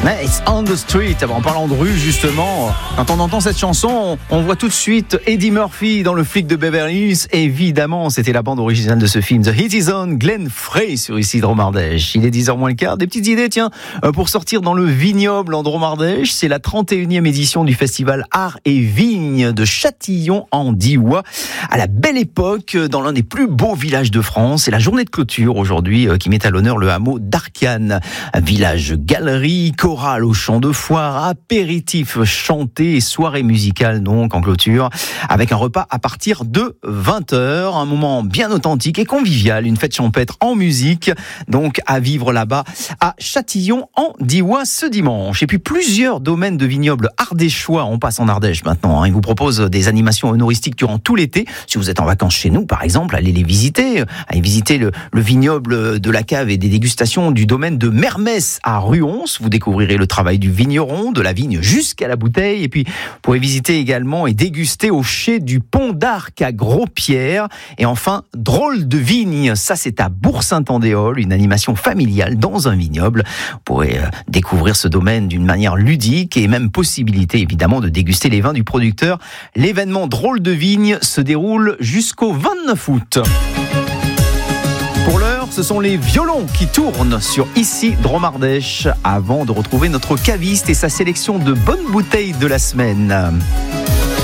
It's on the street. En parlant de rue, justement, quand on entend cette chanson, on voit tout de suite Eddie Murphy dans Le Flic de Beverly Hills. Évidemment, c'était la bande originale de ce film, The Hit Is On, Glenn Frey sur ici Dromardèche. Il est 10h moins le quart. Des petites idées, tiens, pour sortir dans le vignoble en Dromardèche. C'est la 31e édition du festival Art et Vigne de Châtillon en Diois. À la belle époque, dans l'un des plus beaux villages de France. C'est la journée de clôture aujourd'hui qui met à l'honneur le hameau d'Arcane. Un village galerie, chorale au champ de foire, apéritif chanté et soirée musicale donc en clôture avec un repas à partir de 20h, un moment bien authentique et convivial, une fête champêtre en musique donc à vivre là-bas à Châtillon en Diois ce dimanche. Et puis plusieurs domaines de vignobles ardéchois, on passe en Ardèche maintenant, ils vous proposent des animations honoristiques durant tout l'été. Si vous êtes en vacances chez nous par exemple, allez les visiter, allez visiter le vignoble de la cave et des dégustations du domaine de Mermès à Ruons. Vous découvrirez le travail du vigneron, de la vigne jusqu'à la bouteille. Et puis, vous pourrez visiter également et déguster au chai du Pont d'Arc à Gros-Pierre. Et enfin, drôle de vigne. Ça, c'est à Bourg-Saint-Andéol, une animation familiale dans un vignoble. Vous pourrez découvrir ce domaine d'une manière ludique et même possibilité, évidemment, de déguster les vins du producteur. L'événement drôle de vigne se déroule jusqu'au 29 août. Pour l'heure, ce sont les violons qui tournent sur ici Dromardèche avant de retrouver notre caviste et sa sélection de bonnes bouteilles de la semaine.